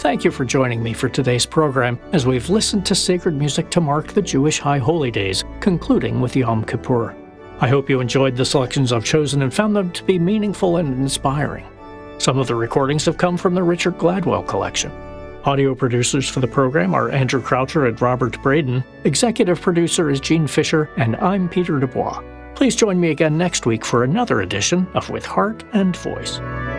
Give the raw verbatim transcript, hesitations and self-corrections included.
thank you for joining me for today's program as we've listened to sacred music to mark the Jewish High Holy Days, concluding with Yom Kippur. I hope you enjoyed the selections I've chosen and found them to be meaningful and inspiring. Some of the recordings have come from the Richard Gladwell collection. Audio producers for the program are Andrew Croucher and Robert Braden. Executive producer is Gene Fisher, and I'm Peter Dubois. Please join me again next week for another edition of With Heart and Voice.